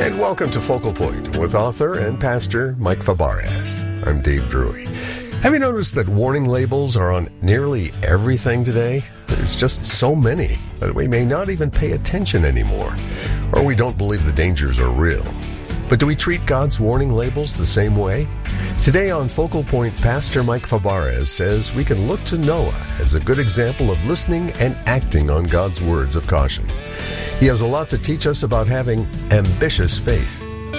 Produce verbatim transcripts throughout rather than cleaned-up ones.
And welcome to Focal Point with author and pastor Mike Fabarez. I'm Dave Drury. Have you noticed that warning labels are on nearly everything today? There's just so many that we may not even pay attention anymore, or we don't believe the dangers are real. But do we treat God's warning labels the same way? Today on Focal Point, Pastor Mike Fabarez says we can look to Noah as a good example of listening and acting on God's words of caution. He has a lot to teach us about having ambitious faith.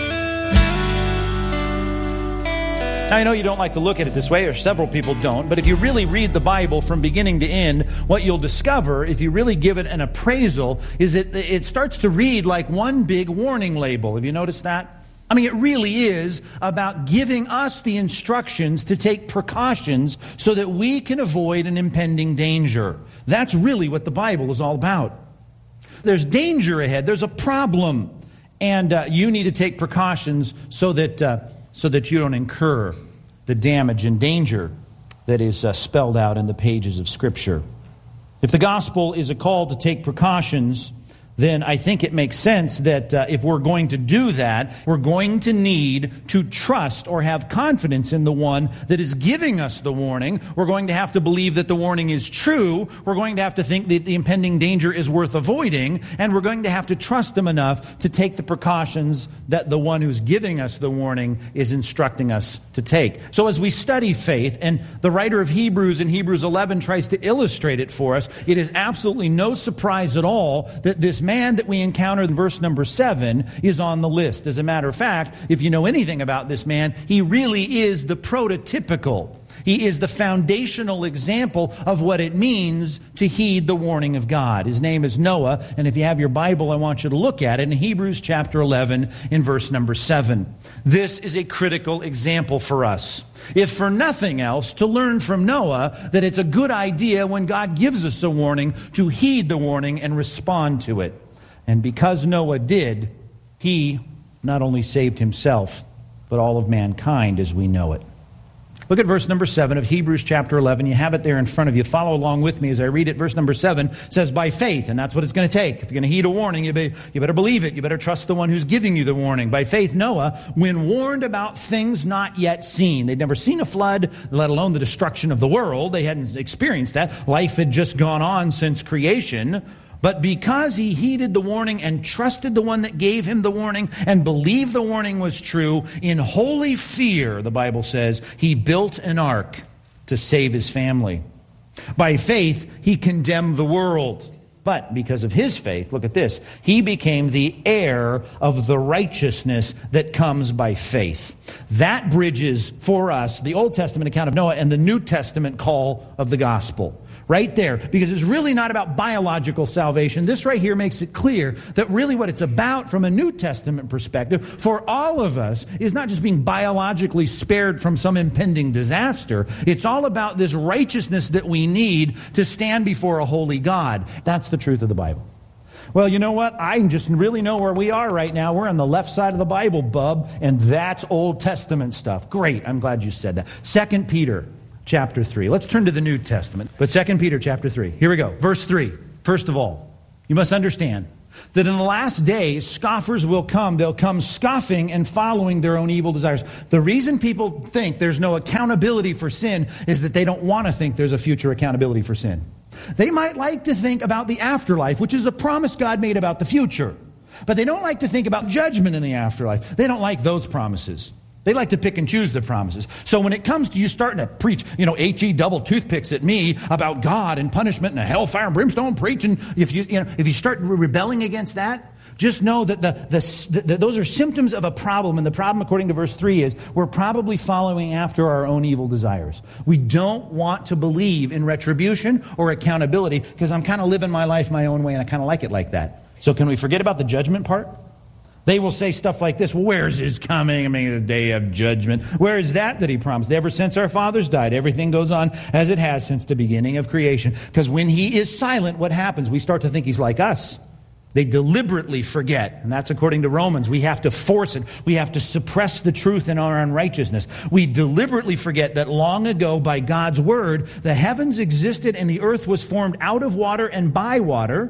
Now, I know you don't like to look at it this way, or several people don't, but if you really read the Bible from beginning to end, what you'll discover, if you really give it an appraisal, is that it starts to read like one big warning label. Have you noticed that? I mean, it really is about giving us the instructions to take precautions so that we can avoid an impending danger. That's really what the Bible is all about. There's danger ahead. There's a problem. And uh, you need to take precautions so that uh, so that you don't incur the damage and danger that is uh, spelled out in the pages of Scripture. If the gospel is a call to take precautions, then I think it makes sense that uh, if we're going to do that, we're going to need to trust or have confidence in the one that is giving us the warning. We're going to have to believe that the warning is true. We're going to have to think that the impending danger is worth avoiding. And we're going to have to trust him enough to take the precautions that the one who's giving us the warning is instructing us to take. So as we study faith, and the writer of Hebrews in Hebrews eleven tries to illustrate it for us, it is absolutely no surprise at all that this man that we encounter in verse number seven is on the list. As a matter of fact, if you know anything about this man, he really is the prototypical. He is the foundational example of what it means to heed the warning of God. His name is Noah, and if you have your Bible, I want you to look at it in Hebrews chapter eleven in verse number seven. This is a critical example for us. If for nothing else, to learn from Noah that it's a good idea when God gives us a warning to heed the warning and respond to it. And because Noah did, he not only saved himself, but all of mankind as we know it. Look at verse number seven of Hebrews chapter eleven. You have it there in front of you. Follow along with me as I read it. Verse number seven says, by faith, and that's what it's going to take. If you're going to heed a warning, you better, you better believe it. You better trust the one who's giving you the warning. By faith, Noah, when warned about things not yet seen. They'd never seen a flood, let alone the destruction of the world. They hadn't experienced that. Life had just gone on since creation. But because he heeded the warning and trusted the one that gave him the warning and believed the warning was true, in holy fear, the Bible says, he built an ark to save his family. By faith, he condemned the world. But because of his faith, look at this, he became the heir of the righteousness that comes by faith. That bridges for us the Old Testament account of Noah and the New Testament call of the gospel. Right there, because it's really not about biological salvation. This right here makes it clear that really what it's about from a New Testament perspective for all of us is not just being biologically spared from some impending disaster. It's all about this righteousness that we need to stand before a holy God. That's the truth of the Bible. Well, you know what? I just really know where we are right now. We're on the left side of the Bible, bub, and that's Old Testament stuff. Great. I'm glad you said that. Second Peter chapter three. Let's turn to the New Testament. But Second Peter chapter three. Here we go. Verse three. First of all, you must understand that in the last days, scoffers will come. They'll come scoffing and following their own evil desires. The reason people think there's no accountability for sin is that they don't want to think there's a future accountability for sin. They might like to think about the afterlife, which is a promise God made about the future. But they don't like to think about judgment in the afterlife. They don't like those promises. They like to pick and choose the promises. So when it comes to you starting to preach, you know, H-E double toothpicks at me about God and punishment and a hellfire and brimstone preaching, if you, you know, if you start rebelling against that, just know that the, the, the those are symptoms of a problem. And the problem, according to verse three, is we're probably following after our own evil desires. We don't want to believe in retribution or accountability because I'm kind of living my life my own way and I kind of like it like that. So can we forget about the judgment part? They will say stuff like this, well, where's his coming? I mean, the day of judgment. Where is that that he promised? Ever since our fathers died, everything goes on as it has since the beginning of creation. Because when he is silent, what happens? We start to think he's like us. They deliberately forget. And that's according to Romans. We have to force it. We have to suppress the truth in our unrighteousness. We deliberately forget that long ago, by God's word, the heavens existed and the earth was formed out of water and by water.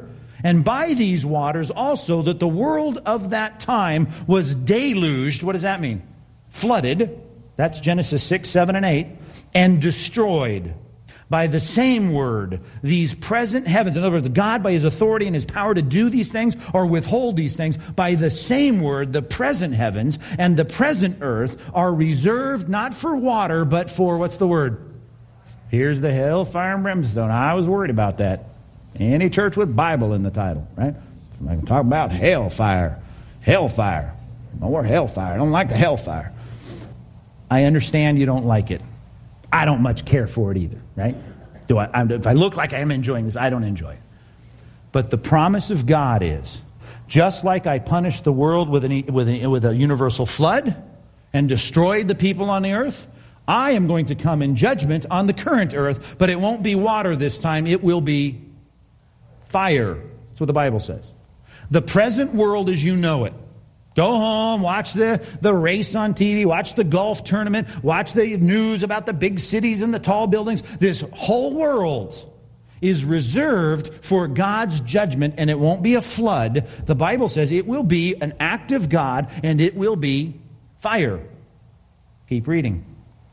And by these waters also that the world of that time was deluged. What does that mean? Flooded. That's Genesis six, seven, and eight. And destroyed. By the same word, these present heavens, in other words, God by His authority and His power to do these things or withhold these things, by the same word, the present heavens and the present earth are reserved not for water, but for, what's the word? Here's the hellfire and brimstone. I was worried about that. Any church with Bible in the title, right? I can talk about hellfire. Hellfire. More hellfire. I don't like the hellfire. I understand you don't like it. I don't much care for it either, right? Do I, I, if I look like I am enjoying this, I don't enjoy it. But the promise of God is, just like I punished the world with, an, with, a, with a universal flood and destroyed the people on the earth, I am going to come in judgment on the current earth, but it won't be water this time. It will be fire. That's what the Bible says. The present world as you know it. Go home, watch the, the race on T V, watch the golf tournament, watch the news about the big cities and the tall buildings. This whole world is reserved for God's judgment, and it won't be a flood. The Bible says it will be an act of God, and it will be fire. Keep reading.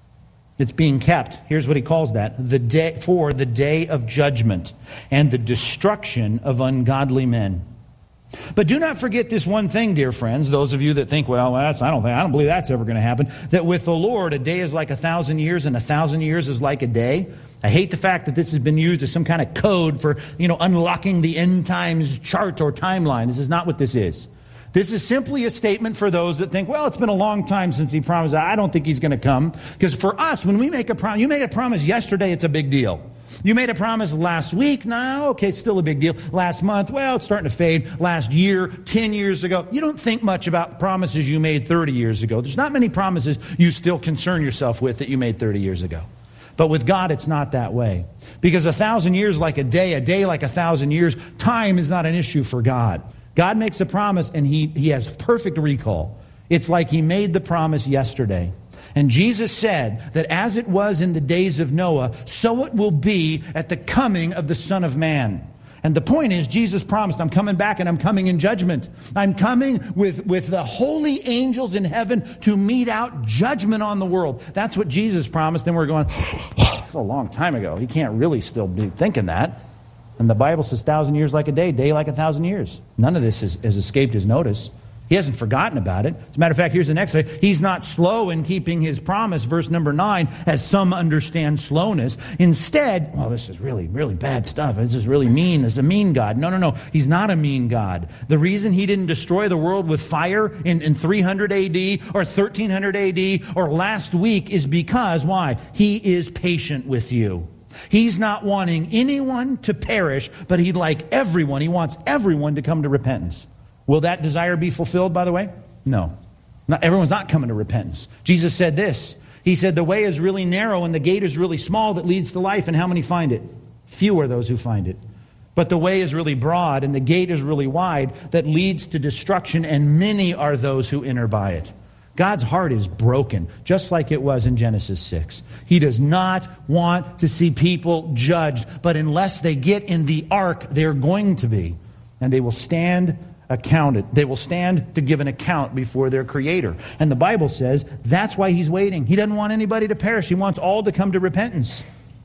It's being kept. Here's what he calls that. The day, for the day of judgment and the destruction of ungodly men. But do not forget this one thing, dear friends, those of you that think, well, that's, I don't think, I don't believe that's ever going to happen, that with the Lord, a day is like a thousand years and a thousand years is like a day. I hate the fact that this has been used as some kind of code for, you know, unlocking the end times chart or timeline. This is not what this is. This is simply a statement for those that think, well, it's been a long time since He promised. I don't think He's going to come. Because for us, when we make a promise, you made a promise yesterday, it's a big deal. You made a promise last week, now, okay, it's still a big deal. Last month, well, it's starting to fade. Last year, ten years ago. You don't think much about promises you made thirty years ago. There's not many promises you still concern yourself with that you made thirty years ago. But with God, it's not that way. Because a thousand years like a day, a day like a thousand years, time is not an issue for God. God makes a promise and he, he has perfect recall. It's like He made the promise yesterday. And Jesus said that as it was in the days of Noah, so it will be at the coming of the Son of Man. And the point is, Jesus promised, I'm coming back and I'm coming in judgment. I'm coming with, with the holy angels in heaven to mete out judgment on the world. That's what Jesus promised. And we're going, oh, it's a long time ago. He can't really still be thinking that. And the Bible says thousand years like a day, day like a thousand years. None of this has, has escaped His notice. He hasn't forgotten about it. As a matter of fact, here's the next one. He's not slow in keeping His promise, verse number nine, as some understand slowness. Instead, well, this is really, really bad stuff. This is really mean. This is a mean God. No, no, no. He's not a mean God. The reason He didn't destroy the world with fire in, in three hundred A D or thirteen hundred A D or last week is because, why? He is patient with you. He's not wanting anyone to perish, but He'd like everyone. He wants everyone to come to repentance. Will that desire be fulfilled, by the way? No. Not, everyone's not coming to repentance. Jesus said this. He said, the way is really narrow and the gate is really small that leads to life, and how many find it? Few are those who find it. But the way is really broad and the gate is really wide that leads to destruction, and many are those who enter by it. God's heart is broken, just like it was in Genesis six. He does not want to see people judged, but unless they get in the ark, they're going to be. And they will stand accounted. They will stand to give an account before their Creator. And the Bible says that's why He's waiting. He doesn't want anybody to perish. He wants all to come to repentance.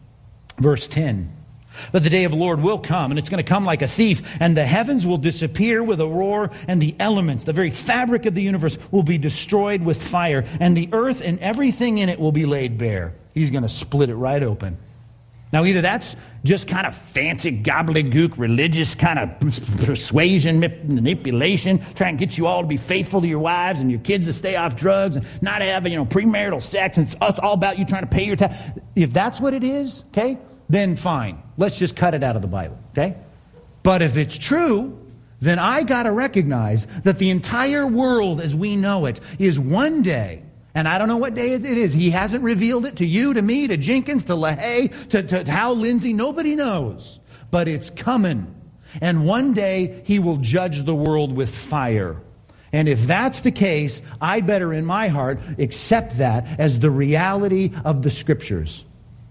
Verse ten. But the day of the Lord will come, and it's going to come like a thief, and the heavens will disappear with a roar, and the elements, the very fabric of the universe, will be destroyed with fire, and the earth and everything in it will be laid bare. He's going to split it right open. Now, either that's just kind of fancy gobbledygook, religious kind of persuasion, manipulation, trying to get you all to be faithful to your wives and your kids to stay off drugs and not have, you know, premarital sex, and it's all about you trying to pay your tax. If that's what it is, okay, then fine. Let's just cut it out of the Bible, okay? But if it's true, then I got to recognize that the entire world as we know it is one day. And I don't know what day it is. He hasn't revealed it to you, to me, to Jenkins, to LaHaye, to, to Hal Lindsey. Nobody knows. But it's coming. And one day He will judge the world with fire. And if that's the case, I better in my heart accept that as the reality of the Scriptures.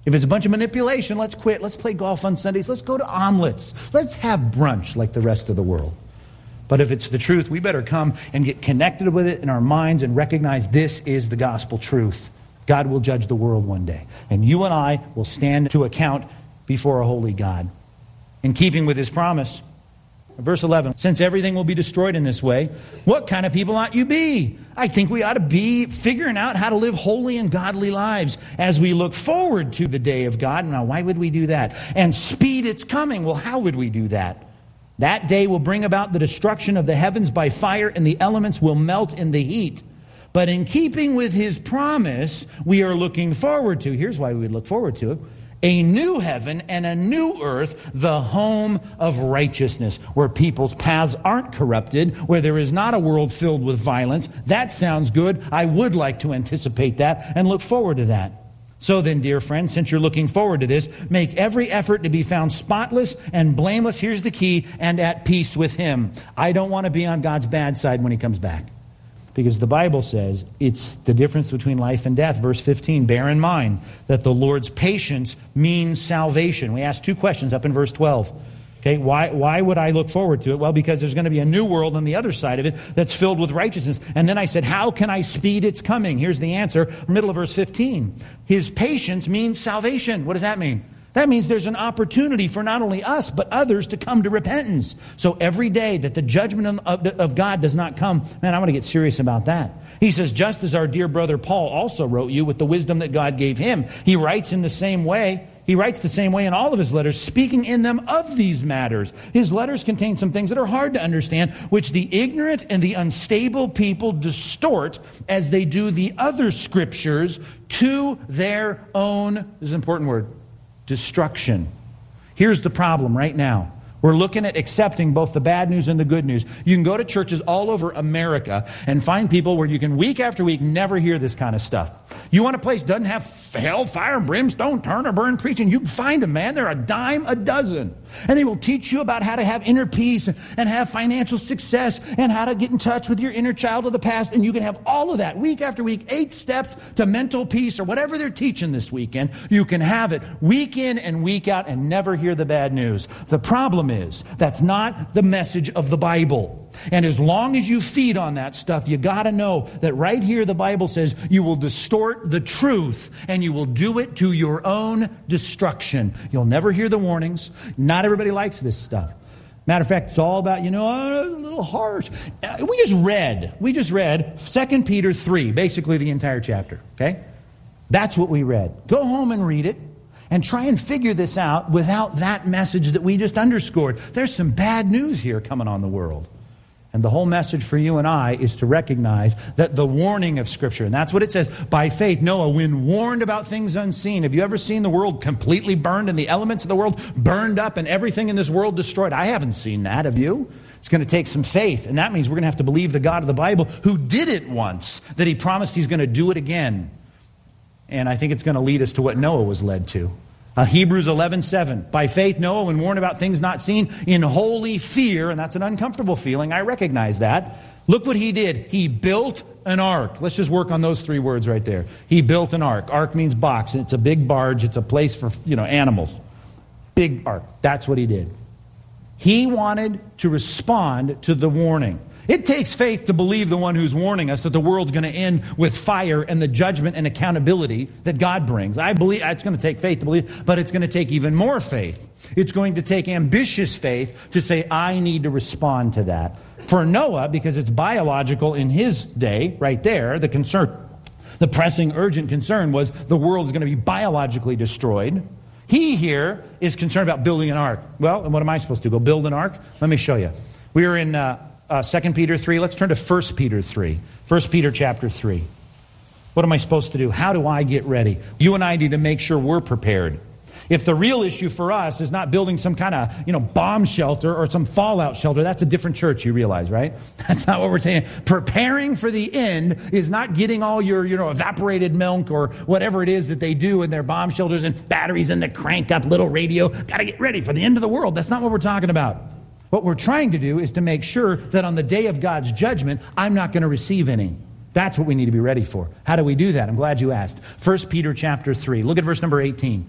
If it's a bunch of manipulation, let's quit. Let's play golf on Sundays. Let's go to omelets. Let's have brunch like the rest of the world. But if it's the truth, we better come and get connected with it in our minds and recognize this is the gospel truth. God will judge the world one day. And you and I will stand to account before a holy God. In keeping with his promise, verse eleven, since everything will be destroyed in this way, what kind of people ought you be? I think we ought to be figuring out how to live holy and godly lives as we look forward to the day of God. Now, why would we do that? And speed its coming. Well, how would we do that? That day will bring about the destruction of the heavens by fire, and the elements will melt in the heat. But in keeping with his promise, we are looking forward to, here's why we would look forward to it, a new heaven and a new earth, the home of righteousness, where people's paths aren't corrupted, where there is not a world filled with violence. That sounds good. I would like to anticipate that and look forward to that. So then, dear friends, since you're looking forward to this, make every effort to be found spotless and blameless, here's the key, and at peace with him. I don't want to be on God's bad side when he comes back. Because the Bible says it's the difference between life and death. Verse fifteen, bear in mind that the Lord's patience means salvation. We asked two questions up in verse twelve. Okay, why, why would I look forward to it? Well, because there's going to be a new world on the other side of it that's filled with righteousness. And then I said, how can I speed its coming? Here's the answer, middle of verse fifteen. His patience means salvation. What does that mean? That means there's an opportunity for not only us, but others to come to repentance. So every day that the judgment of, of God does not come, man, I want to get serious about that. He says, just as our dear brother Paul also wrote you with the wisdom that God gave him, he writes in the same way. He writes the same way in all of his letters, speaking in them of these matters. His letters contain some things that are hard to understand, which the ignorant and the unstable people distort as they do the other scriptures to their own, this is an important word, destruction. Here's the problem right now. We're looking at accepting both the bad news and the good news. You can go to churches all over America and find people where you can week after week never hear this kind of stuff. You want a place that doesn't have hell, fire, brimstone, turn or burn preaching, you can find them, man. They're a dime a dozen. And they will teach you about how to have inner peace and have financial success and how to get in touch with your inner child of the past. And you can have all of that week after week, eight steps to mental peace or whatever they're teaching this weekend. You can have it week in and week out and never hear the bad news. The problem is that's not the message of the Bible. And as long as you feed on that stuff, you got to know that right here the Bible says you will distort the truth and you will do it to your own destruction. You'll never hear the warnings. Not everybody likes this stuff. Matter of fact, it's all about, you know, oh, a little harsh. We just read, we just read Second Peter three, basically the entire chapter, okay? That's what we read. Go home and read it. And try and figure this out without that message that we just underscored. There's some bad news here coming on the world. And the whole message for you and I is to recognize that the warning of Scripture, and that's what it says, by faith, Noah, when warned about things unseen. Have you ever seen the world completely burned and the elements of the world burned up and everything in this world destroyed? I haven't seen that, have you? It's going to take some faith, and that means we're going to have to believe the God of the Bible who did it once, that he promised he's going to do it again. And I think it's going to lead us to what Noah was led to. Uh, Hebrews eleven seven. By faith, Noah, when warned about things not seen, in holy fear, and that's an uncomfortable feeling, I recognize that. Look what he did. He built an ark. Let's just work on those three words right there. He built an ark. Ark means box, and it's a big barge. It's a place for, you know, animals. Big ark. That's what he did. He wanted to respond to the warning. It takes faith to believe the one who's warning us that the world's going to end with fire and the judgment and accountability that God brings. I believe it's going to take faith to believe, but it's going to take even more faith. It's going to take ambitious faith to say, I need to respond to that. For Noah, because it's biological in his day, right there, the concern, the pressing, urgent concern was the world is going to be biologically destroyed. He here is concerned about building an ark. Well, and what am I supposed to do? Go build an ark? Let me show you. We are in uh, uh, Second Peter three. Let's turn to First Peter three. First Peter chapter three. What am I supposed to do? How do I get ready? You and I need to make sure we're prepared. If the real issue for us is not building some kind of, you know, bomb shelter or some fallout shelter, that's a different church, you realize, right? That's not what we're saying. Preparing for the end is not getting all your, you know, evaporated milk or whatever it is that they do in their bomb shelters and batteries and the crank up little radio. Got to get ready for the end of the world. That's not what we're talking about. What we're trying to do is to make sure that on the day of God's judgment, I'm not going to receive any. That's what we need to be ready for. How do we do that? I'm glad you asked. First Peter chapter three. Look at verse number eighteen.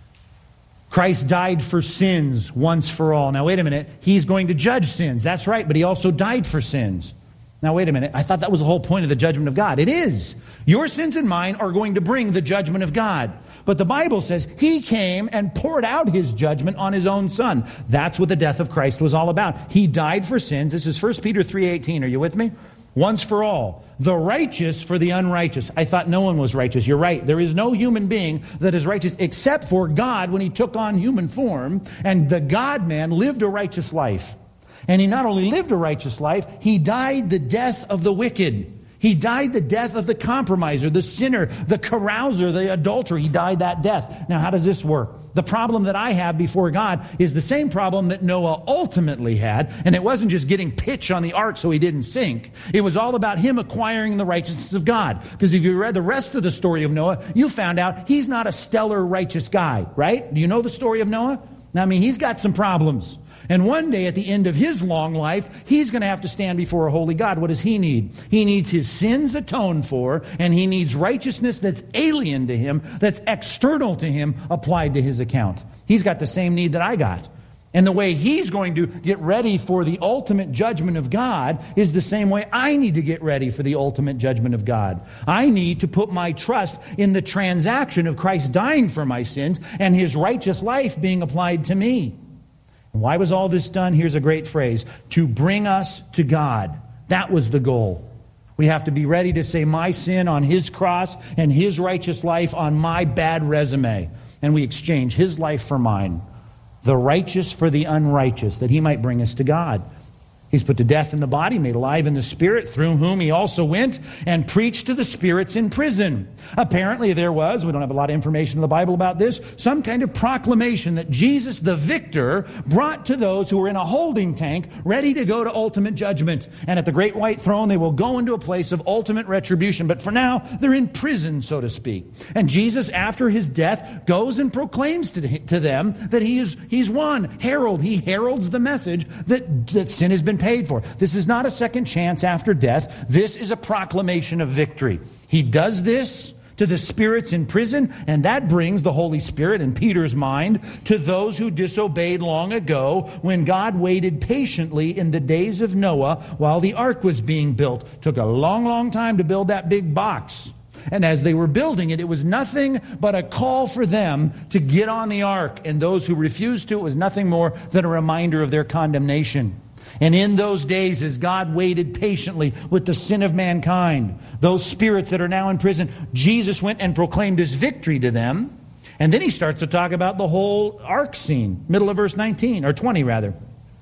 Christ died for sins once for all. Now, wait a minute. He's going to judge sins. That's right, but he also died for sins. Now, wait a minute. I thought that was the whole point of the judgment of God. It is. Your sins and mine are going to bring the judgment of God. But the Bible says he came and poured out his judgment on his own son. That's what the death of Christ was all about. He died for sins. This is First Peter three eighteen. Are you with me? Once for all. The righteous for the unrighteous. I thought no one was righteous. You're right. There is no human being that is righteous except for God when he took on human form. And the God-man lived a righteous life. And he not only lived a righteous life, he died the death of the wicked. He died the death of the compromiser, the sinner, the carouser, the adulterer. He died that death. Now, how does this work? The problem that I have before God is the same problem that Noah ultimately had. And it wasn't just getting pitch on the ark so he didn't sink. It was all about him acquiring the righteousness of God. Because if you read the rest of the story of Noah, you found out he's not a stellar righteous guy, right? Do you know the story of Noah? Now, I mean, he's got some problems. And one day at the end of his long life, he's going to have to stand before a holy God. What does he need? He needs his sins atoned for, and he needs righteousness that's alien to him, that's external to him, applied to his account. He's got the same need that I got. And the way he's going to get ready for the ultimate judgment of God is the same way I need to get ready for the ultimate judgment of God. I need to put my trust in the transaction of Christ dying for my sins and his righteous life being applied to me. Why was all this done? Here's a great phrase. To bring us to God. That was the goal. We have to be ready to say my sin on his cross and his righteous life on my bad resume. And we exchange his life for mine. The righteous for the unrighteous, that he might bring us to God. He's put to death in the body, made alive in the spirit, through whom he also went and preached to the spirits in prison. Apparently there was, we don't have a lot of information in the Bible about this, some kind of proclamation that Jesus the victor brought to those who were in a holding tank ready to go to ultimate judgment. And at the great white throne they will go into a place of ultimate retribution. But for now they're in prison, so to speak. And Jesus, after his death, goes and proclaims to, to them that he is he's won. Herald, he heralds the message that, that sin has been paid for. This is not a second chance after death. This is a proclamation of victory. He does this to the spirits in prison, and that brings the Holy Spirit in Peter's mind to those who disobeyed long ago when God waited patiently in the days of Noah while the ark was being built. It took a long, long time to build that big box. And as they were building it, it was nothing but a call for them to get on the ark. And those who refused to, it was nothing more than a reminder of their condemnation. And in those days, as God waited patiently with the sin of mankind, those spirits that are now in prison, Jesus went and proclaimed his victory to them. And then he starts to talk about the whole ark scene, middle of verse nineteen, or twenty rather.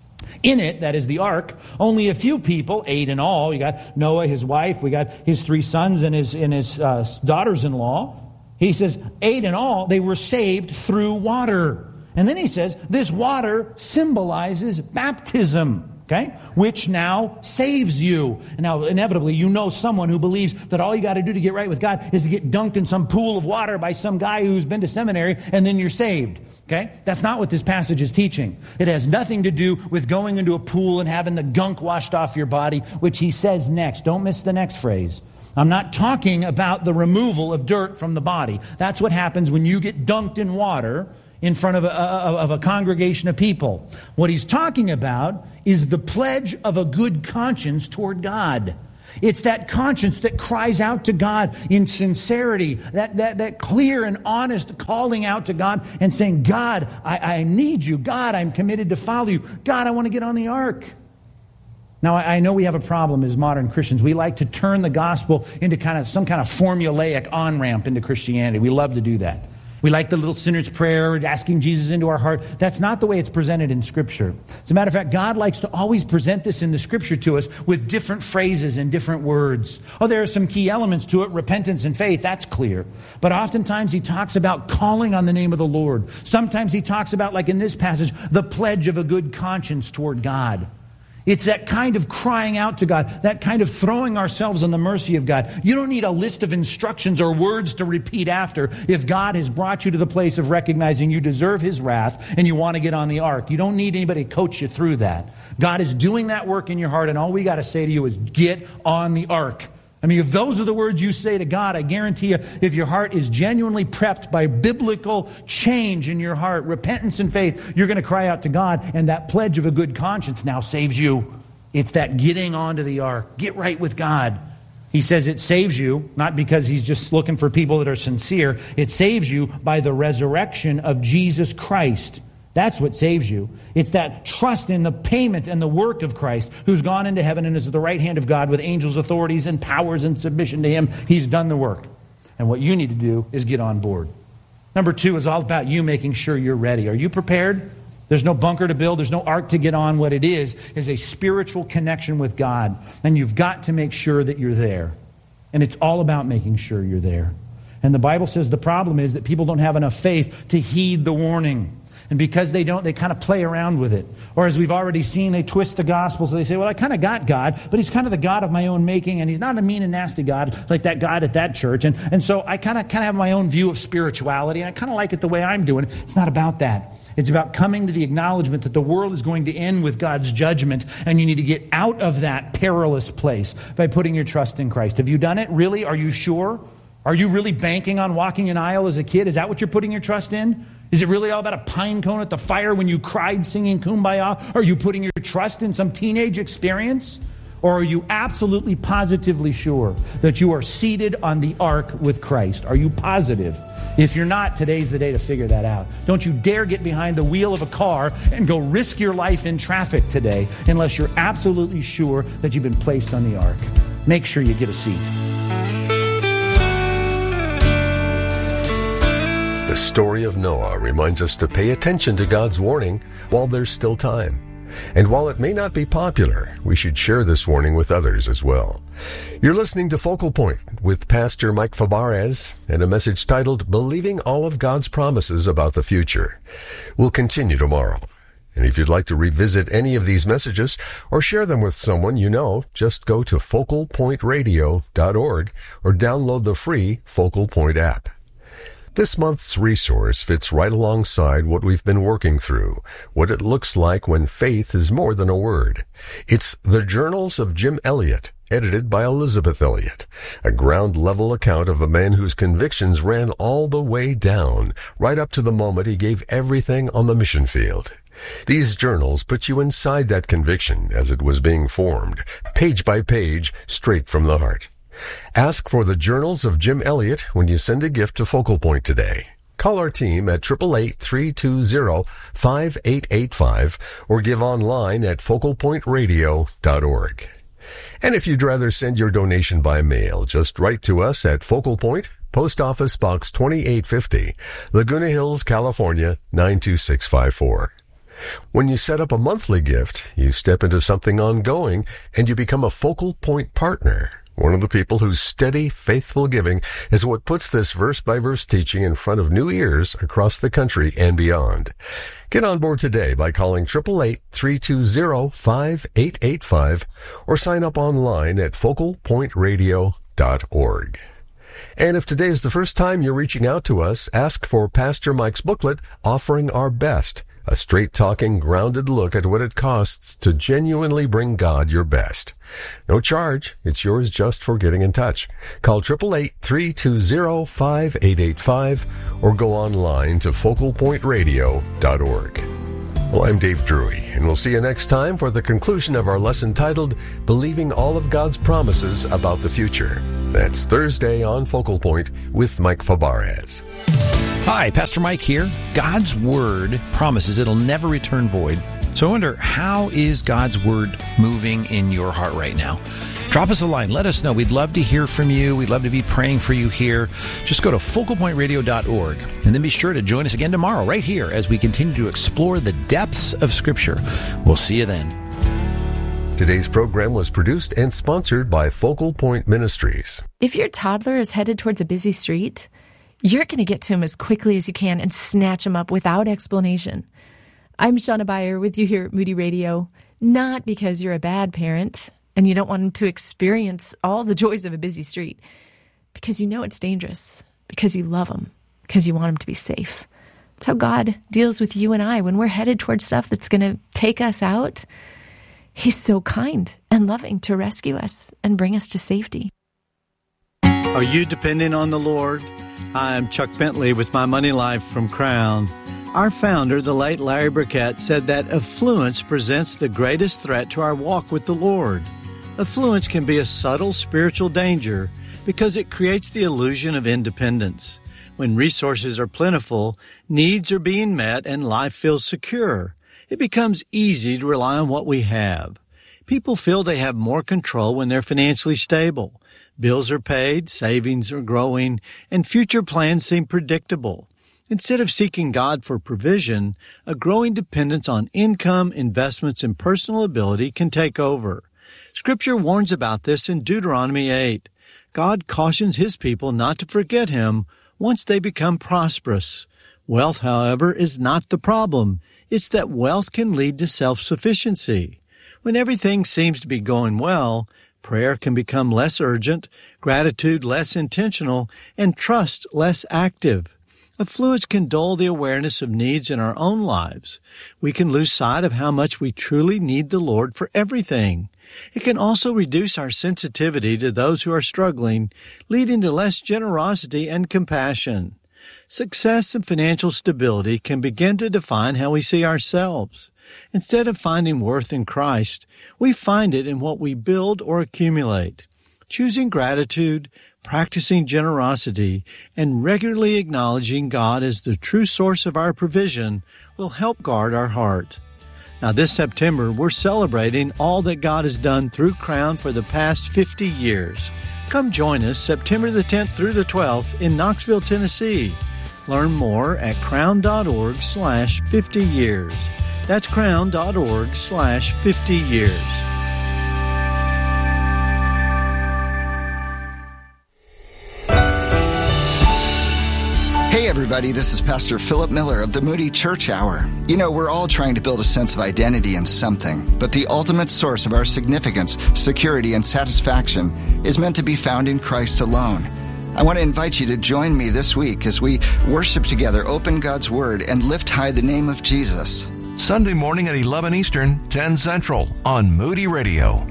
In it, that is the ark, only a few people, eight in all. We got Noah, his wife, we got his three sons and his, and his uh, daughters-in-law. He says, eight in all, they were saved through water. And then he says, this water symbolizes baptism. Okay? Which now saves you. Now, inevitably, you know someone who believes that all you got to do to get right with God is to get dunked in some pool of water by some guy who's been to seminary, and then you're saved. Okay? That's not what this passage is teaching. It has nothing to do with going into a pool and having the gunk washed off your body, which he says next. Don't miss the next phrase. I'm not talking about the removal of dirt from the body. That's what happens when you get dunked in water in front of a, of a congregation of people. What he's talking about is the pledge of a good conscience toward God. It's that conscience that cries out to God in sincerity, that, that, that clear and honest calling out to God and saying, God, I, I need you. God, I'm committed to follow you. God, I want to get on the ark. Now, I know we have a problem as modern Christians. We like to turn the gospel into kind of some kind of formulaic on-ramp into Christianity. We love to do that. We like the little sinner's prayer, asking Jesus into our heart. That's not the way it's presented in Scripture. As a matter of fact, God likes to always present this in the Scripture to us with different phrases and different words. Oh, there are some key elements to it, repentance and faith, that's clear. But oftentimes he talks about calling on the name of the Lord. Sometimes he talks about, like in this passage, the pledge of a good conscience toward God. It's that kind of crying out to God, that kind of throwing ourselves on the mercy of God. You don't need a list of instructions or words to repeat after if God has brought you to the place of recognizing you deserve his wrath and you want to get on the ark. You don't need anybody to coach you through that. God is doing that work in your heart, and all we got to say to you is get on the ark. I mean, if those are the words you say to God, I guarantee you, if your heart is genuinely prepped by biblical change in your heart, repentance and faith, you're going to cry out to God, and that pledge of a good conscience now saves you. It's that getting onto the ark. Get right with God. He says it saves you, not because he's just looking for people that are sincere. It saves you by the resurrection of Jesus Christ. That's what saves you. It's that trust in the payment and the work of Christ, who's gone into heaven and is at the right hand of God with angels, authorities, and powers in submission to him. He's done the work. And what you need to do is get on board. Number two is all about you making sure you're ready. Are you prepared? There's no bunker to build. There's no ark to get on. What it is is a spiritual connection with God. And you've got to make sure that you're there. And it's all about making sure you're there. And the Bible says the problem is that people don't have enough faith to heed the warning. And because they don't, they kind of play around with it. Or as we've already seen, they twist the gospel. So they say, well, I kind of got God, but he's kind of the God of my own making. And he's not a mean and nasty God like that God at that church. And, and so I kind of kind of have my own view of spirituality. And I kind of like it the way I'm doing it. It's not about that. It's about coming to the acknowledgement that the world is going to end with God's judgment. And you need to get out of that perilous place by putting your trust in Christ. Have you done it? Really? Are you sure? Are you really banking on walking an aisle as a kid? Is that what you're putting your trust in? Is it really all about a pine cone at the fire when you cried singing Kumbaya? Are you putting your trust in some teenage experience? Or are you absolutely positively sure that you are seated on the ark with Christ? Are you positive? If you're not, today's the day to figure that out. Don't you dare get behind the wheel of a car and go risk your life in traffic today unless you're absolutely sure that you've been placed on the ark. Make sure you get a seat. The story of Noah reminds us to pay attention to God's warning while there's still time. And while it may not be popular, we should share this warning with others as well. You're listening to Focal Point with Pastor Mike Fabarez and a message titled, Believing All of God's Promises About the Future. We'll continue tomorrow. And if you'd like to revisit any of these messages or share them with someone you know, just go to focal point radio dot org or download the free Focal Point app. This month's resource fits right alongside what we've been working through, what it looks like when faith is more than a word. It's The Journals of Jim Elliot, edited by Elizabeth Elliot, a ground-level account of a man whose convictions ran all the way down, right up to the moment he gave everything on the mission field. These journals put you inside that conviction as it was being formed, page by page, straight from the heart. Ask for the Journals of Jim Elliot when you send a gift to Focal Point today. Call our team at eight eight eight, three two zero, five eight eight five or give online at focal point radio dot org. And if you'd rather send your donation by mail, just write to us at Focal Point, Post Office Box twenty-eight fifty, Laguna Hills, California, nine two six five four. When you set up a monthly gift, you step into something ongoing and you become a Focal Point partner. One of the people whose steady, faithful giving is what puts this verse-by-verse teaching in front of new ears across the country and beyond. Get on board today by calling eight eight eight, three two zero, five eight eight five or sign up online at focal point radio dot org. And if today is the first time you're reaching out to us, ask for Pastor Mike's booklet, Offering Our Best, a straight-talking, grounded look at what it costs to genuinely bring God your best. No charge. It's yours just for getting in touch. Call eight eight eight, three two zero, five eight eight five or go online to focal point radio dot org. Well, I'm Dave Drury, and we'll see you next time for the conclusion of our lesson titled, Believing All of God's Promises About the Future. That's Thursday on Focal Point with Mike Fabarez. Hi, Pastor Mike here. God's Word promises it'll never return void. So I wonder, how is God's Word moving in your heart right now? Drop us a line. Let us know. We'd love to hear from you. We'd love to be praying for you here. Just go to focal point radio dot org and then be sure to join us again tomorrow right here as we continue to explore the depths of Scripture. We'll see you then. Today's program was produced and sponsored by Focal Point Ministries. If your toddler is headed towards a busy street, you're going to get to him as quickly as you can and snatch him up without explanation. I'm Shauna Beyer with you here at Moody Radio, not because you're a bad parent and you don't want him to experience all the joys of a busy street, because you know it's dangerous, because you love him, because you want him to be safe. That's how God deals with you and I when we're headed towards stuff that's going to take us out. He's so kind and loving to rescue us and bring us to safety. Are you depending on the Lord? Hi, I'm Chuck Bentley with My Money Life from Crown. Our founder, the late Larry Burkett, said that affluence presents the greatest threat to our walk with the Lord. Affluence can be a subtle spiritual danger because it creates the illusion of independence. When resources are plentiful, needs are being met, and life feels secure, it becomes easy to rely on what we have. People feel they have more control when they're financially stable. Bills are paid, savings are growing, and future plans seem predictable. Instead of seeking God for provision, a growing dependence on income, investments, and personal ability can take over. Scripture warns about this in Deuteronomy eight. God cautions His people not to forget Him once they become prosperous. Wealth, however, is not the problem. It's that wealth can lead to self-sufficiency. When everything seems to be going well, prayer can become less urgent, gratitude less intentional, and trust less active. Affluence can dull the awareness of needs in our own lives. We can lose sight of how much we truly need the Lord for everything. It can also reduce our sensitivity to those who are struggling, leading to less generosity and compassion. Success and financial stability can begin to define how we see ourselves. Instead of finding worth in Christ, we find it in what we build or accumulate. Choosing gratitude, practicing generosity, and regularly acknowledging God as the true source of our provision will help guard our heart. Now, this September, we're celebrating all that God has done through Crown for the past fifty years. Come join us September the tenth through the twelfth in Knoxville, Tennessee. Learn more at crown.org slash 50 years. That's crown.org slash 50 years. Hey everybody, this is Pastor Philip Miller of the Moody Church Hour. You know, we're all trying to build a sense of identity in something, but the ultimate source of our significance, security, and satisfaction is meant to be found in Christ alone. I want to invite you to join me this week as we worship together, open God's Word, and lift high the name of Jesus. Sunday morning at eleven Eastern, ten Central on Moody Radio.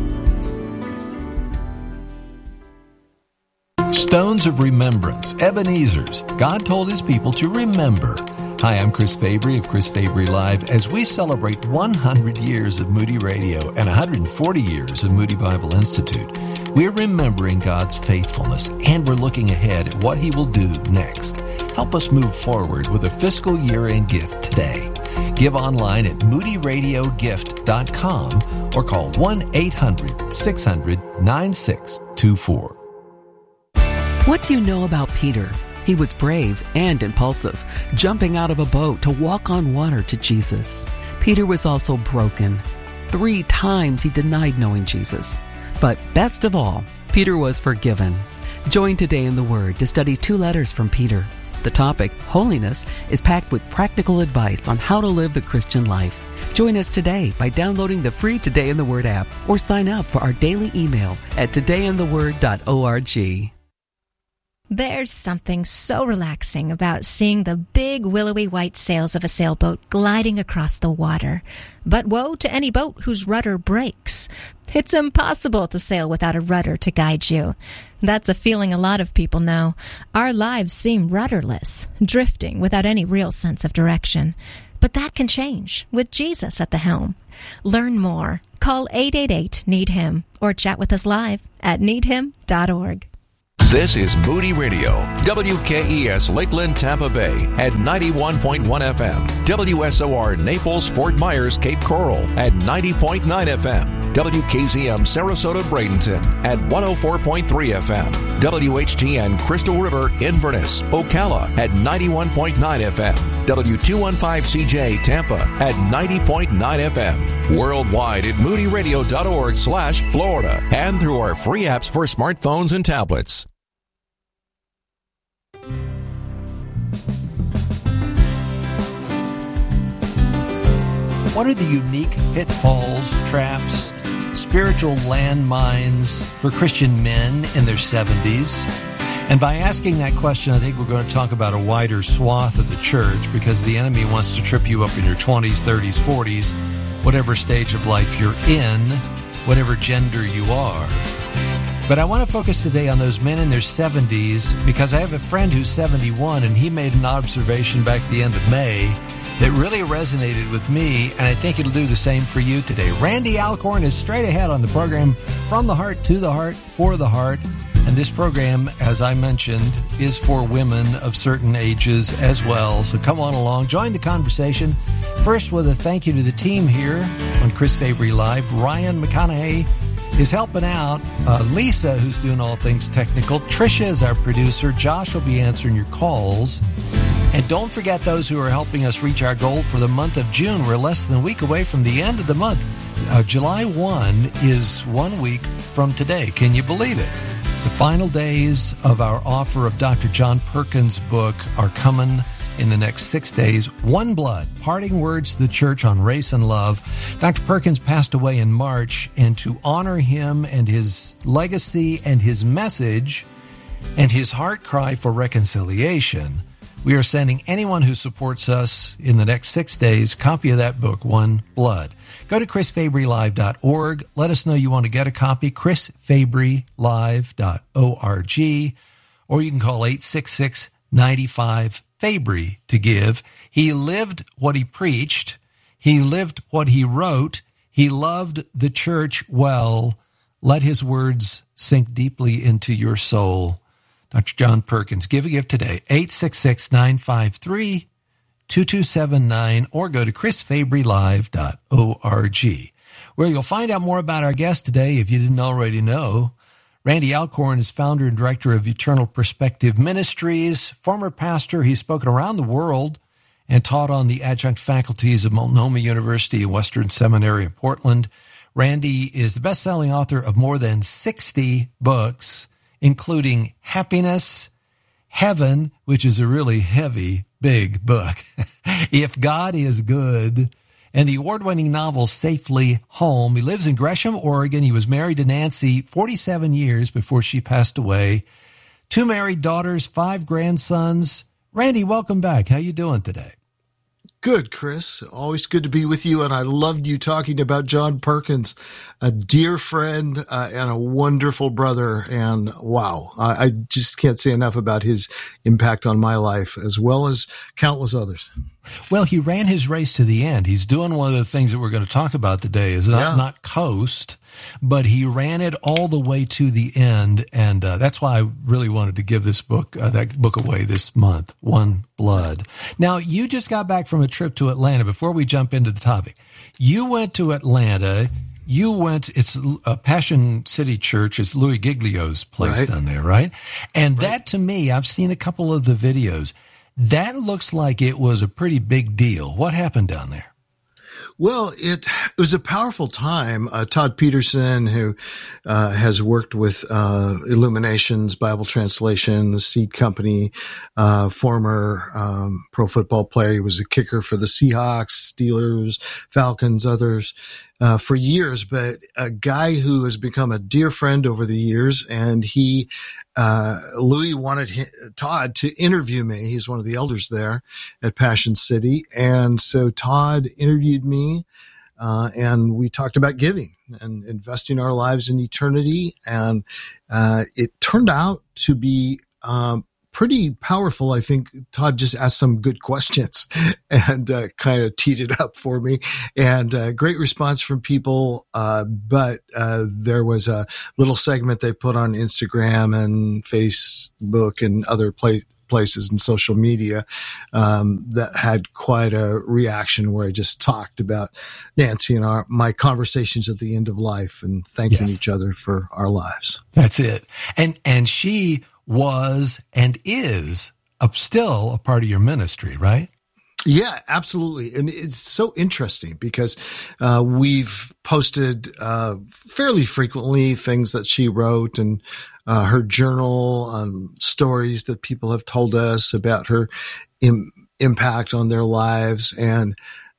Stones of Remembrance, Ebenezer's. God told His people to remember. Hi, I'm Chris Fabry of Chris Fabry Live as we celebrate one hundred years of Moody Radio and one hundred forty years of Moody Bible Institute. We're remembering God's faithfulness, and we're looking ahead at what He will do next. Help us move forward with a fiscal year-end gift today. Give online at moody radio gift dot com or call one eight hundred six hundred nine six two four. What do you know about Peter? He was brave and impulsive, jumping out of a boat to walk on water to Jesus. Peter was also broken. Three times he denied knowing Jesus. But best of all, Peter was forgiven. Join Today in the Word to study two letters from Peter. The topic, holiness, is packed with practical advice on how to live the Christian life. Join us today by downloading the free Today in the Word app or sign up for our daily email at today in the word dot org. There's something so relaxing about seeing the big willowy white sails of a sailboat gliding across the water. But woe to any boat whose rudder breaks. It's impossible to sail without a rudder to guide you. That's a feeling a lot of people know. Our lives seem rudderless, drifting without any real sense of direction. But that can change with Jesus at the helm. Learn more. Call eight eight eight, need him or chat with us live at need him dot org. This is Moody Radio, W K E S Lakeland, Tampa Bay at ninety-one point one F M, W S O R Naples, Fort Myers, Cape Coral at ninety point nine F M, W K Z M Sarasota, Bradenton at one oh four point three F M, W H G N Crystal River, Inverness, Ocala at ninety-one point nine F M, W two fifteen C J Tampa at ninety point nine F M, worldwide at moody radio dot org slash Florida, and through our free apps for smartphones and tablets. What are the unique pitfalls, traps, spiritual landmines for Christian men in their seventies? And by asking that question, I think we're going to talk about a wider swath of the church, because the enemy wants to trip you up in your twenties, thirties, forties, whatever stage of life you're in, whatever gender you are. But I want to focus today on those men in their seventies because I have a friend who's seventy-one, and he made an observation back at the end of May that really resonated with me, and I think it'll do the same for you today. Randy Alcorn is straight ahead on the program From the Heart to the Heart for the Heart. And this program, as I mentioned, is for women of certain ages as well. So come on along, join the conversation. First, with a thank you to the team here on Chris Fabry Live. Ryan McConaughey is helping out. Uh, Lisa, who's doing all things technical. Trisha is our producer. Josh will be answering your calls. And don't forget those who are helping us reach our goal for the month of June. We're less than a week away from the end of the month. Uh, July first is one week from today. Can you believe it? The final days of our offer of Doctor John Perkins' book are coming in the next six days. One Blood, Parting Words to the Church on Race and Love. Doctor Perkins passed away in March, and to honor him and his legacy and his message and his heart cry for reconciliation, we are sending anyone who supports us in the next six days a copy of that book, One Blood. Go to chris fabry live dot org. Let us know you want to get a copy, chris fabry live dot org. Or you can call eight six six, nine five, Fabry to give. He lived what he preached. He lived what he wrote. He loved the church well. Let his words sink deeply into your soul. Doctor John Perkins, give a gift today, eight six six, nine five three, two two seven nine, or go to chris fabry live dot org, where you'll find out more about our guest today if you didn't already know. Randy Alcorn is founder and director of Eternal Perspective Ministries, former pastor. He's spoken around the world and taught on the adjunct faculties of Multnomah University and Western Seminary in Portland. Randy is the best-selling author of more than sixty books, including Happiness, Heaven, which is a really heavy, big book, If God is Good, and the award-winning novel Safely Home. He lives in Gresham, Oregon. He was married to Nancy forty-seven years before she passed away. Two married daughters, five grandsons. Randy, welcome back. How you doing today? Good, Chris. Always good to be with you, and I loved you talking about John Perkins, a dear friend uh, and a wonderful brother, and wow, I, I just can't say enough about his impact on my life, as well as countless others. Well, he ran his race to the end. He's doing one of the things that we're going to talk about today is not, yeah. not coast, but he ran it all the way to the end, and uh, that's why I really wanted to give this book, uh, that book away this month, One Blood. Now, you just got back from a trip to Atlanta. Before we jump into the topic, you went to Atlanta. You went, it's a Passion City Church. It's Louis Giglio's place right. down there, right? And right. that, to me, I've seen a couple of the videos. That looks like it was a pretty big deal. What happened down there? Well, it, it was a powerful time. Uh, Todd Peterson, who uh, has worked with uh, Illuminations, Bible Translation, the Seed Company, uh, former um, pro football player. He was a kicker for the Seahawks, Steelers, Falcons, others. Uh, for years, but a guy who has become a dear friend over the years, and he, uh, Louis wanted him, Todd to interview me. He's one of the elders there at Passion City. And so Todd interviewed me, uh, and we talked about giving and investing our lives in eternity. And, uh, it turned out to be, um, pretty powerful. I think Todd just asked some good questions and uh, kind of teed it up for me, and uh, great response from people. Uh, but uh, there was a little segment they put on Instagram and Facebook and other pla- places and social media um, that had quite a reaction, where I just talked about Nancy and our, my conversations at the end of life and thanking yes. each other for our lives. That's it. And, and she was and is a, still a part of your ministry, right? Yeah, absolutely. And it's so interesting because uh, we've posted uh, fairly frequently things that she wrote and uh, her journal, um, stories that people have told us about her im- impact on their lives. And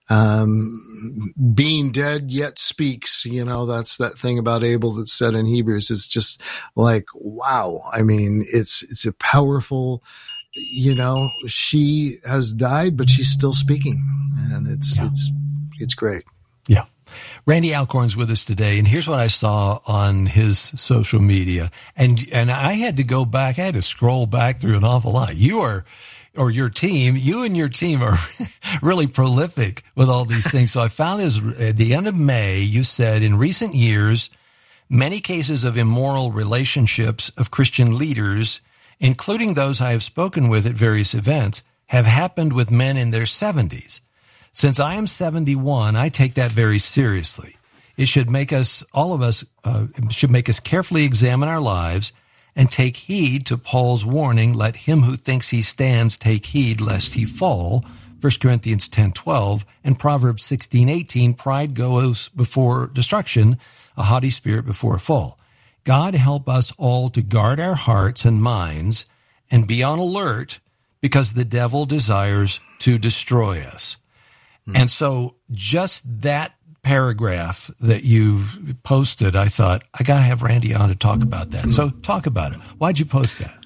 um, being dead yet speaks, you know, that's that thing about Abel that's said in Hebrews. It's just like, wow. I mean, it's, it's a powerful, you know, she has died, but she's still speaking, and it's, yeah. it's, it's great. Yeah. Randy Alcorn's with us today, and here's what I saw on his social media. And and I had to go back, I had to scroll back through an awful lot. You are, or your team, you and your team are really prolific with all these things. So I found this at the end of May, you said, in recent years, many cases of immoral relationships of Christian leaders, including those I have spoken with at various events, have happened with men in their seventies. Since I am seventy-one, I take that very seriously. It should make us, all of us, uh, should make us carefully examine our lives and take heed to Paul's warning, let him who thinks he stands take heed lest he fall, First Corinthians ten twelve, and Proverbs sixteen eighteen, pride goes before destruction, a haughty spirit before a fall. God help us all to guard our hearts and minds and be on alert because the devil desires to destroy us. And so just that paragraph that you posted, I thought, I got to have Randy on to talk about that. So talk about it. Why'd you post that?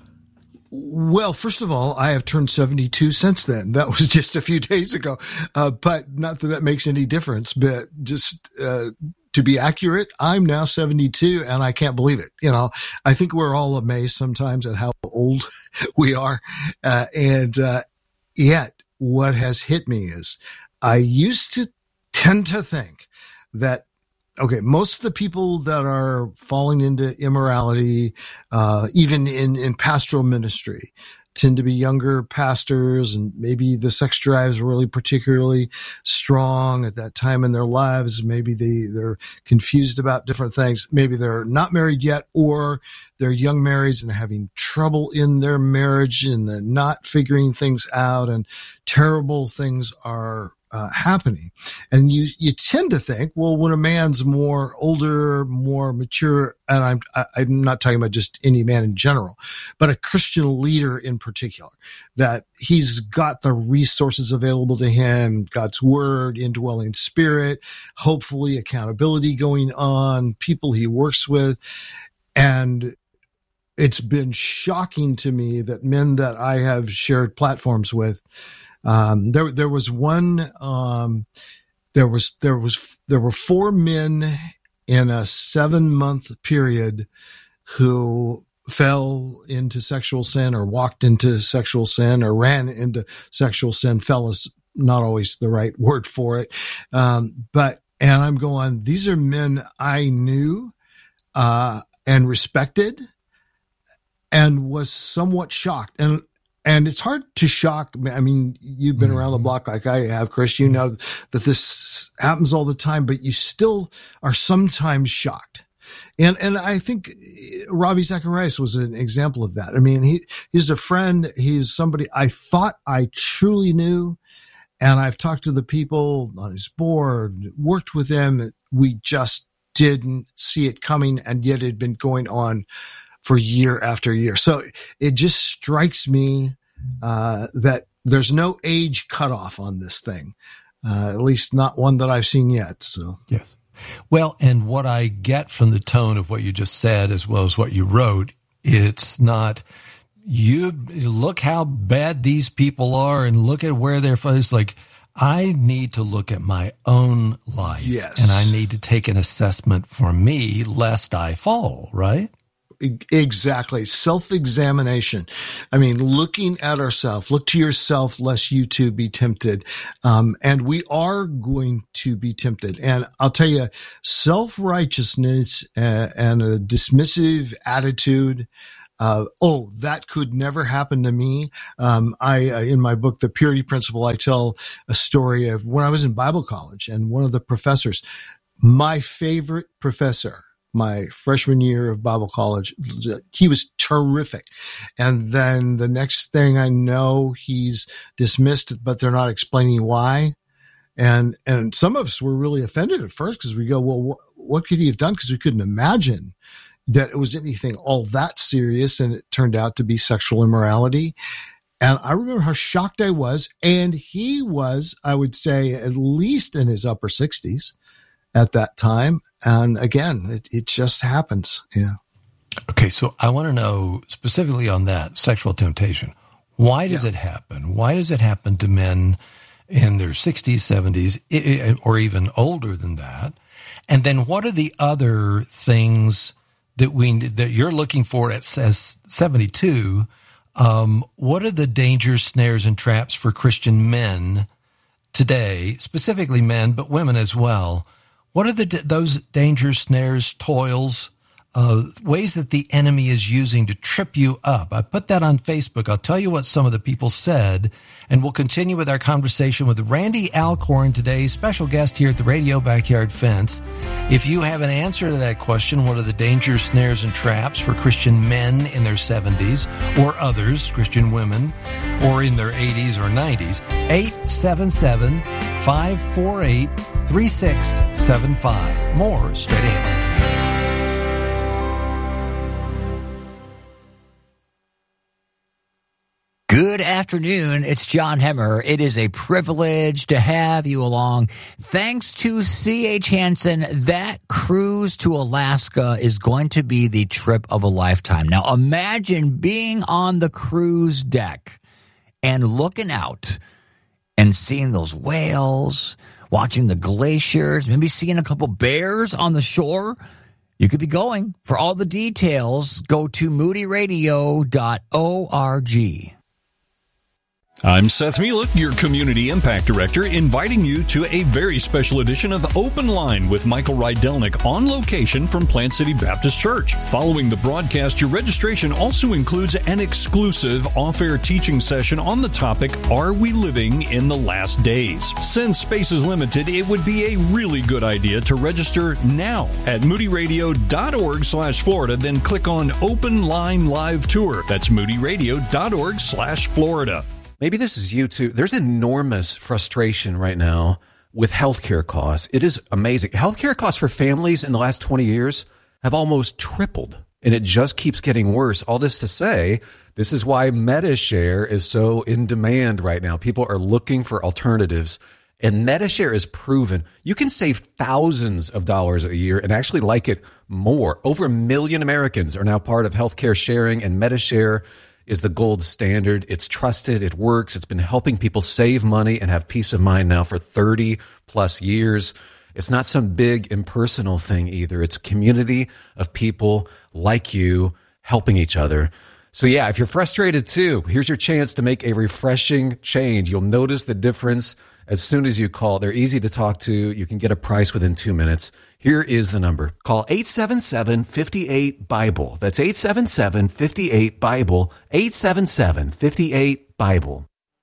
Well, first of all, I have turned seventy-two since then. That was just a few days ago. Uh, but not that that makes any difference, but just, uh, to be accurate, I'm now seventy-two and I can't believe it. You know, I think we're all amazed sometimes at how old we are. Uh, and, uh, yet what has hit me is, I used to tend to think that, okay, most of the people that are falling into immorality, uh, even in, in pastoral ministry, tend to be younger pastors, and maybe the sex drive is really particularly strong at that time in their lives. Maybe they, they're confused about different things. Maybe they're not married yet, or they're young marrieds and having trouble in their marriage and they're not figuring things out, and terrible things are Uh, happening. And you, you tend to think, well, when a man's more older, more mature, and I'm, I, I'm not talking about just any man in general, but a Christian leader in particular, that he's got the resources available to him, God's word, indwelling spirit, hopefully accountability going on, people he works with. And it's been shocking to me that men that I have shared platforms with, Um, there, there was one, um, there was, there was, there were four men in a seven month period who fell into sexual sin or walked into sexual sin or ran into sexual sin. Fell is not always the right word for it. Um, but, and I'm going, these are men I knew, uh, and respected and was somewhat shocked. And, And it's hard to shock. I mean, you've been around the block like I have, Chris. You know that this happens all the time, but you still are sometimes shocked. And and I think Ravi Zacharias was an example of that. I mean, he he's a friend. He's somebody I thought I truly knew. And I've talked to the people on his board, worked with them. We just didn't see it coming, and yet it had been going on for year after year. So it just strikes me uh, that there's no age cutoff on this thing, uh, at least not one that I've seen yet. So yes. Well, and what I get from the tone of what you just said, as well as what you wrote, it's not, you look how bad these people are and look at where they're from. It's like, I need to look at my own life. Yes. And I need to take an assessment for me lest I fall, right? Exactly. Self-examination. I mean, looking at ourselves, look to yourself, lest you too be tempted. Um, and we are going to be tempted. And I'll tell you, self-righteousness uh, and a dismissive attitude, uh, oh, that could never happen to me. Um, I, uh, in my book, The Purity Principle, I tell a story of when I was in Bible college, and one of the professors, my favorite professor, my freshman year of Bible college, he was terrific. And then the next thing I know, he's dismissed, but they're not explaining why. And, and some of us were really offended at first, because we go, well, wh- what could he have done? Because we couldn't imagine that it was anything all that serious. And it turned out to be sexual immorality. And I remember how shocked I was. And he was, I would say, at least in his upper sixties at that time. And again, it, it just happens. Yeah. Okay. So I want to know specifically on that sexual temptation. Why does yeah. it happen? Why does it happen to men in their sixties, seventies, or even older than that? And then what are the other things that we that you're looking for at seventy-two? Um, what are the dangers, snares, and traps for Christian men today, specifically men, but women as well? What are the those dangers, snares, toils, uh, ways that the enemy is using to trip you up? I put that on Facebook. I'll tell you what some of the people said, and we'll continue with our conversation with Randy Alcorn today, special guest here at the Radio Backyard Fence. If you have an answer to that question, what are the dangers, snares, and traps for Christian men in their seventies or others, Christian women, or in their eighties or nineties? eight seven seven, five four eight, three six seven five. More straight ahead. Good afternoon. It's John Hemmer. It is a privilege to have you along. Thanks to C H. Hansen, that cruise to Alaska is going to be the trip of a lifetime. Now, imagine being on the cruise deck and looking out and seeing those whales, watching the glaciers, maybe seeing a couple bears on the shore. You could be going. For all the details, go to moody radio dot org. I'm Seth Mielek, your Community Impact Director, inviting you to a very special edition of Open Line with Michael Rydelnik on location from Plant City Baptist Church. Following the broadcast, your registration also includes an exclusive off-air teaching session on the topic, Are We Living in the Last Days? Since space is limited, it would be a really good idea to register now at moody radio dot org slash Florida, then click on Open Line Live Tour. That's moody radio dot org slash Florida. Maybe this is you too. There's enormous frustration right now with healthcare costs. It is amazing. Healthcare costs for families in the last twenty years have almost tripled, and it just keeps getting worse. All this to say, this is why Medi-Share is so in demand right now. People are looking for alternatives, and Medi-Share is proven. You can save thousands of dollars a year and actually like it more. Over a million Americans are now part of healthcare sharing, and Medi-Share is the gold standard. It's trusted. It works. It's been helping people save money and have peace of mind now for thirty plus years. It's not some big impersonal thing either. It's a community of people like you helping each other. So yeah, if you're frustrated too, here's your chance to make a refreshing change. You'll notice the difference as soon as you call. They're easy to talk to. You can get a price within two minutes. Here is the number. Call eight seven seven, five eight, BIBLE. That's eight seven seven, five eight, BIBLE. eight seven seven, five eight, BIBLE.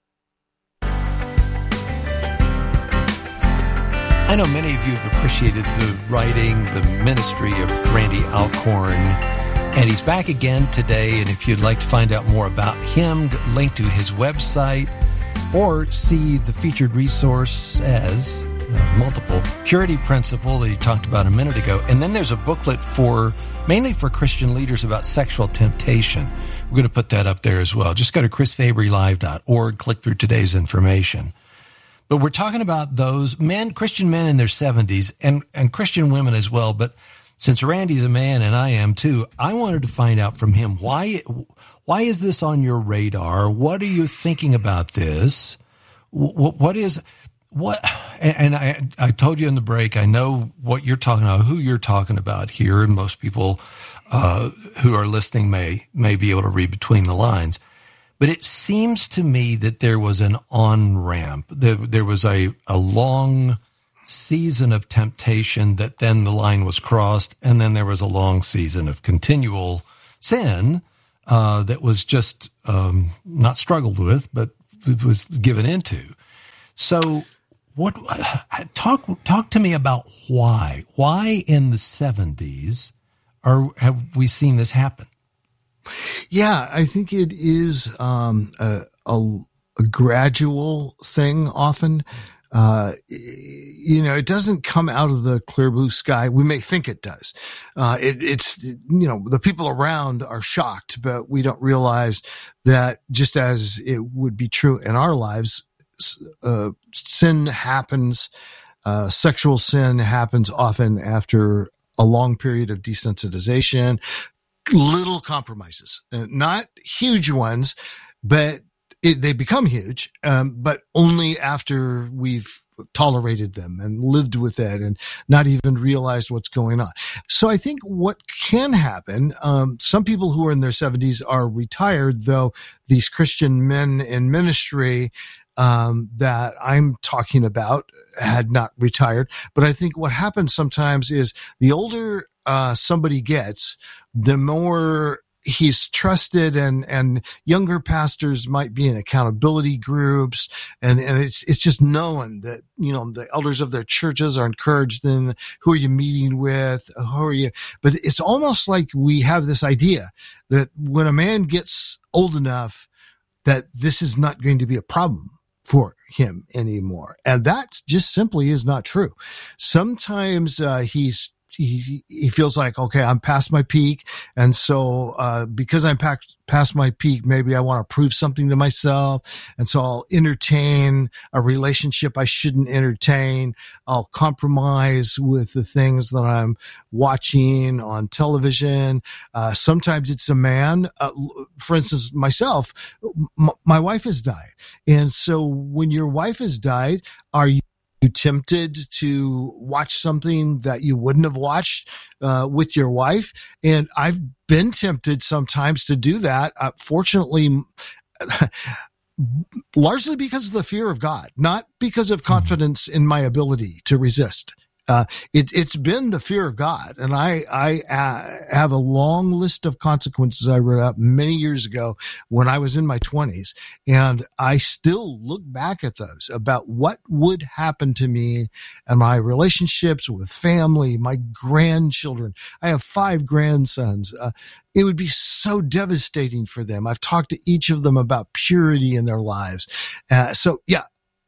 I know many of you have appreciated the writing, the ministry of Randy Alcorn, and he's back again today. And if you'd like to find out more about him, link to his website, or see the featured resource as uh, multiple purity principle that he talked about a minute ago. And then there's a booklet for mainly for Christian leaders about sexual temptation. We're going to put that up there as well. Just go to chris fabry live dot org, click through today's information. But we're talking about those men, Christian men in their seventies, and, and Christian women as well. But since Randy's a man and I am too, I wanted to find out from him, why why is this on your radar? What are you thinking about this? What, what is, what, and I, I told you in the break, I know what you're talking about, who you're talking about here, and most people uh, who are listening may, may be able to read between the lines. But it seems to me that there was an on-ramp. There, there was a, a long season of temptation that then the line was crossed, and then there was a long season of continual sin uh, that was just um, not struggled with, but was given into. So what talk talk to me about why. Why in the seventies are have we seen this happen? Yeah, I think it is um, a, a, a gradual thing often. Uh, you know, it doesn't come out of the clear blue sky. We may think it does. Uh, it, it's, you know, the people around are shocked, but we don't realize that just as it would be true in our lives, uh, sin happens, uh, sexual sin happens often after a long period of desensitization, little compromises, uh, not huge ones, but it, they become huge, um, but only after we've tolerated them and lived with it and not even realized what's going on. So I think what can happen, um, some people who are in their seventies are retired, though these Christian men in ministry um, that I'm talking about had not retired. But I think what happens sometimes is the older uh, somebody gets, the more he's trusted, and, and younger pastors might be in accountability groups. And, and it's, it's just known that, you know, the elders of their churches are encouraged in who are you meeting with? Who are you? But it's almost like we have this idea that when a man gets old enough that this is not going to be a problem for him anymore. And that just simply is not true. Sometimes, uh, he's, He, he feels like, okay, I'm past my peak. And so, uh, because I'm past, past my peak, maybe I want to prove something to myself. And so I'll entertain a relationship I shouldn't entertain. I'll compromise with the things that I'm watching on television. Uh, sometimes it's a man. Uh, for instance, myself, m- my wife has died. And so when your wife has died, are you You tempted to watch something that you wouldn't have watched uh, with your wife? And I've been tempted sometimes to do that. Uh, fortunately, largely because of the fear of God, not because of confidence in my ability to resist. Uh, it, it's been the fear of God. And I, I uh, have a long list of consequences I wrote up many years ago when I was in my twenties. And I still look back at those about what would happen to me and my relationships with family, my grandchildren. I have five grandsons. Uh, it would be so devastating for them. I've talked to each of them about purity in their lives. Uh, so yeah.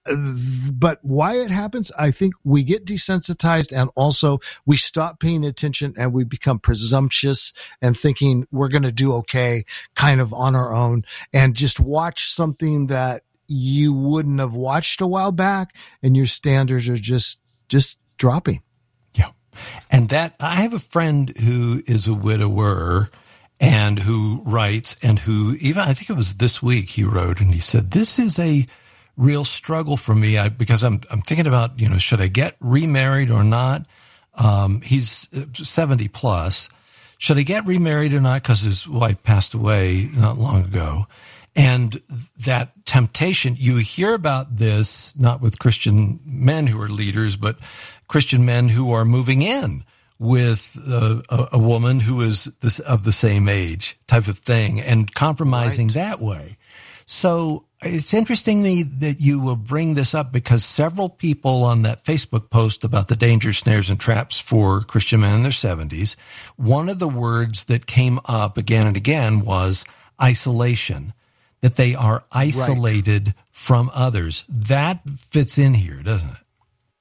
But why it happens, I think we get desensitized, and also we stop paying attention and we become presumptuous and thinking we're going to do okay kind of on our own, and just watch something that you wouldn't have watched a while back, and your standards are just, just dropping. Yeah. And that, I have a friend who is a widower and who writes, and who even, I think it was this week he wrote, and he said, this is a real struggle for me, I, because I'm I'm thinking about, you know, should I get remarried or not? Um, he's seventy plus. Should I get remarried or not? Because his wife passed away not long ago. And that temptation, you hear about this, not with Christian men who are leaders, but Christian men who are moving in with uh, a, a woman who is this, of the same age type of thing, and compromising right. that way. So it's interesting to me that you will bring this up, because several people on that Facebook post about the dangers, snares, and traps for Christian men in their seventies, one of the words that came up again and again was isolation, that they are isolated right. from others. That fits in here, doesn't it?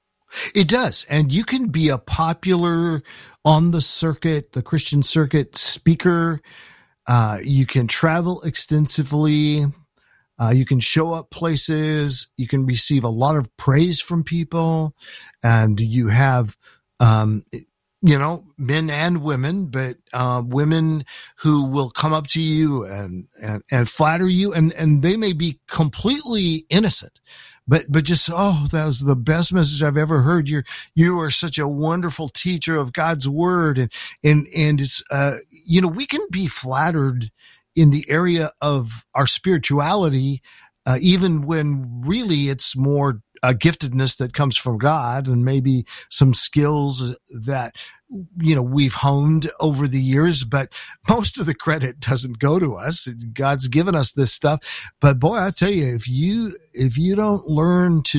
It does. And you can be a popular on the circuit, the Christian circuit speaker. Uh, you can travel extensively. Uh, you can show up places. You can receive a lot of praise from people, and you have, um, you know, men and women, but uh, women who will come up to you and, and, and flatter you, and, and they may be completely innocent, but but just, oh, that was the best message I've ever heard. You're you are such a wonderful teacher of God's word, and and and it's uh, you know, we can be flattered in the area of our spirituality, uh, even when really it's more a giftedness that comes from God, and maybe some skills that, you know, we've honed over the years, but most of the credit doesn't go to us. God's given us this stuff. But boy, I tell you, if you, if you don't learn to